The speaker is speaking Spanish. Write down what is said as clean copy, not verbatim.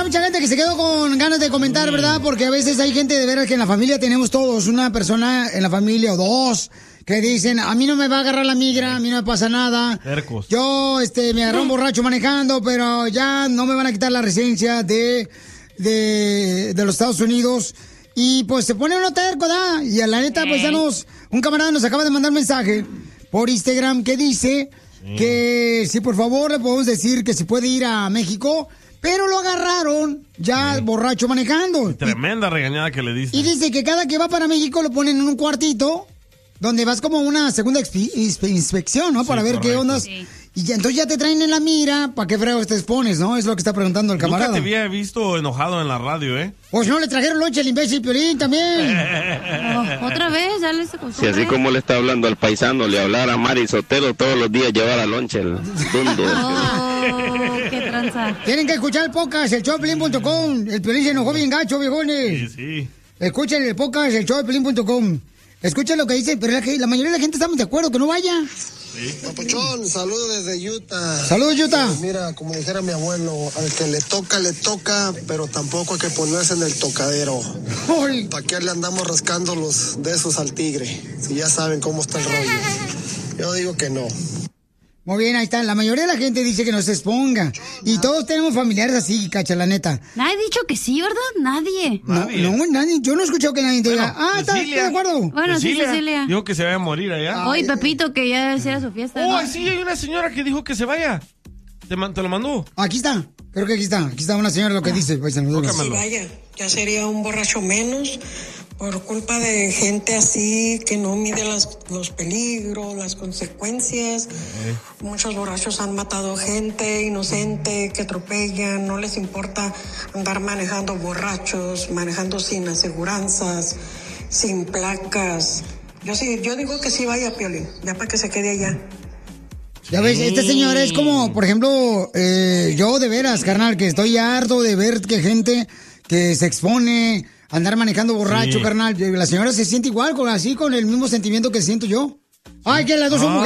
mucha gente que se quedó con ganas de comentar, ¿verdad? Porque a veces hay gente de veras que en la familia tenemos todos, una persona en la familia o dos, que dicen, a mí no me va a agarrar la migra, a mí no me pasa nada. Tercos. Yo, me agarré un borracho manejando, pero ya no me van a quitar la residencia de los Estados Unidos. Y pues se pone uno terco, ¿da? Y a la neta, pues un camarada nos acaba de mandar un mensaje por Instagram que dice que si por favor le podemos decir que se puede ir a México, pero lo agarraron ya borracho manejando. Tremenda regañada que le dice. Y dice que cada que va para México lo ponen en un cuartito donde vas como una segunda inspección, ¿no? Para ver qué ondas. Sí. Y ya, entonces ya te traen en la mira, ¿para qué fregos te expones, no? Es lo que está preguntando el camarada. Nunca te había visto enojado en la radio, ¿eh? Pues no, le trajeron lonche al imbécil Piolín también. Otra vez, ya les acostumbré. Si así como le está hablando al paisano, le hablara a Mari Sotelo todos los días, llevar lonche el dundo. Qué tranza. Tienen que escuchar el podcast, el showdepiolín.com. El Piolín se enojó bien gacho, viejones. Sí. Escuchen el podcast, el showdepiolín.com. Escuchen lo que dice, pero la mayoría de la gente estamos de acuerdo que no vaya. Sí. Papuchón, saludos desde Utah. Saludos, Utah. Mira, como dijera mi abuelo, al que le toca, pero tampoco hay que ponerse en el tocadero. ¿Para qué le andamos rascando los de esos al tigre? Si ya saben cómo está el rollo. Yo digo que no. Muy bien, ahí está. La mayoría de la gente dice que no se exponga. Y todos tenemos familiares así, cacha, la neta. Nadie ha dicho que sí, ¿verdad? Nadie. No, nadie. Yo no he escuchado que nadie diga, estoy de acuerdo. Bueno, sí, Cecilia. Dijo que se vaya a morir allá. Oye, Pepito, que ya hiciera su fiesta. Sí, hay una señora que dijo que se vaya. ¿Te lo mandó? Aquí está. Creo que aquí está. Aquí está una señora lo que dice. Pues, sí, vaya, ya sería un borracho menos. Por culpa de gente así que no mide los peligros, las consecuencias. Muchos borrachos han matado gente inocente que atropellan, no les importa andar manejando borrachos, manejando sin aseguranzas, sin placas. Yo digo que sí vaya, Piolín, ya para que se quede allá. Ya ves, este señor es como, por ejemplo, yo de veras, carnal, que estoy harto de ver que gente que se expone andar manejando borracho, carnal. La señora se siente igual, así con el mismo sentimiento que siento yo. Ay, que las dos son mujeres.